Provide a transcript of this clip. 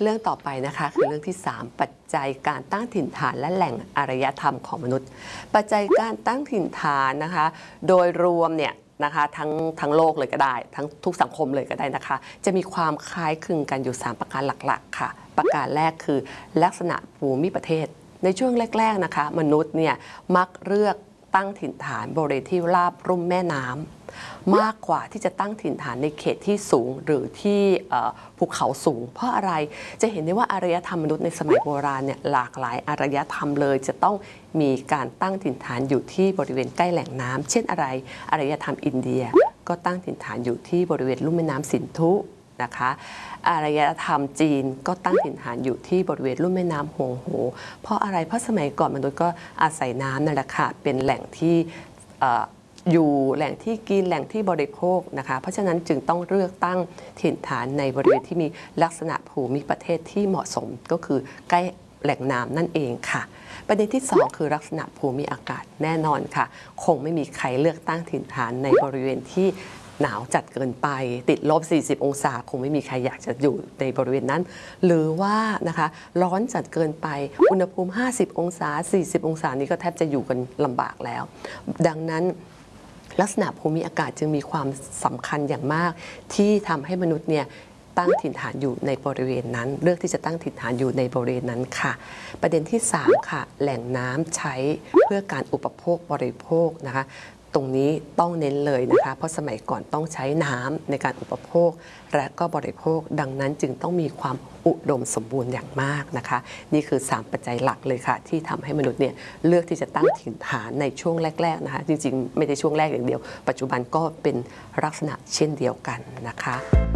เรื่องต่อไปนะคะคือเรื่องที่ 3 ปัจจัยการตั้งถิ่นฐานและแหล่งอารยธรรมของมนุษย์ปัจจัยการตั้งถิ่นฐานนะคะโดยรวมเนี่ยนะคะทั้งโลกเลยก็ได้ทั้งทุกสังคมเลยก็ได้นะคะจะมีความคล้ายคลึงกันอยู่ 3 ประการหลักๆค่ะประการแรกคือลักษณะภูมิประเทศในช่วงแรกๆนะคะมนุษย์เนี่ยมักเลือกตั้งถิ่นฐานบริเวณที่ราบลุ่มแม่น้ำมากกว่าที่จะตั้งถิ่นฐานในเขตที่สูงหรือที่ภูเขาสูงเพราะอะไรจะเห็นได้ว่าอารยธรรมมนุษย์ในสมัยโบราณเนี่ยหลากหลายอารยธรรมเลยจะต้องมีการตั้งถิ่นฐานอยู่ที่บริเวณใกล้แหล่งน้ำเช่นอะไรอารยธรรมอินเดียก็ตั้งถิ่นฐานอยู่ที่บริเวณลุ่มแม่น้ำสินธุนะคะอารยธรรมจีนก็ตั้งถิ่นฐานอยู่ที่บริเวณลุ่มแม่น้ำฮวงโหเพราะอะไรเพราะสมัยก่อนมนุษย์ก็อาศัยน้ำนั่นแหละค่ะเป็นแหล่งที่อยู่แหล่งที่กินแหล่งที่บริโภคนะคะเพราะฉะนั้นจึงต้องเลือกตั้งถิ่นฐานในบริเวณที่มีลักษณะภูมิประเทศที่เหมาะสมก็คือใกล้แหล่งน้ำนั่นเองค่ะประเด็นที่ 2 คือลักษณะภูมิอากาศแน่นอนค่ะคงไม่มีใครเลือกตั้งถิ่นฐานในบริเวณที่หนาวจัดเกินไปติดลบ40องศาคงไม่มีใครอยากจะอยู่ในบริเวณนั้นหรือว่านะคะร้อนจัดเกินไปอุณหภูมิ50องศา40องศานี้ก็แทบจะอยู่กันลำบากแล้วดังนั้นลักษณะภูมิอากาศจึงมีความสำคัญอย่างมากที่ทำให้มนุษย์เนี่ยตั้งถิ่นฐานอยู่ในบริเวณนั้นเลือกที่จะตั้งถิ่นฐานอยู่ในบริเวณนั้นค่ะประเด็นที่ 3 ค่ะแหล่งน้ำใช้เพื่อการอุปโภคบริโภคนะคะตรงนี้ต้องเน้นเลยนะคะเพราะสมัยก่อนต้องใช้น้ำในการอุปโภคและก็บริโภคดังนั้นจึงต้องมีความอุดมสมบูรณ์อย่างมากนะคะนี่คือ3ปัจจัยหลักเลยค่ะที่ทำให้มนุษย์เนี่ยเลือกที่จะตั้งถิ่นฐานในช่วงแรกๆนะคะจริงๆไม่ได้ช่วงแรกอย่างเดียวปัจจุบันก็เป็นลักษณะเช่นเดียวกันนะคะ